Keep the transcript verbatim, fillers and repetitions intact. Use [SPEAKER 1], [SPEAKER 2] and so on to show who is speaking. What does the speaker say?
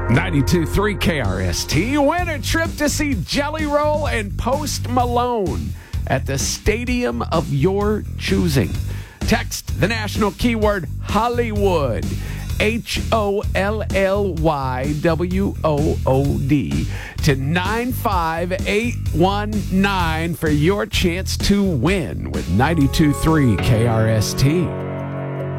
[SPEAKER 1] ninety-two point three K R S T. Win a trip to see Jelly Roll and Post Malone at the stadium of your choosing. Text the national keyword Hollywood, H O L L Y W O O D, to nine five eight one nine for your chance to win with ninety-two point three K R S T.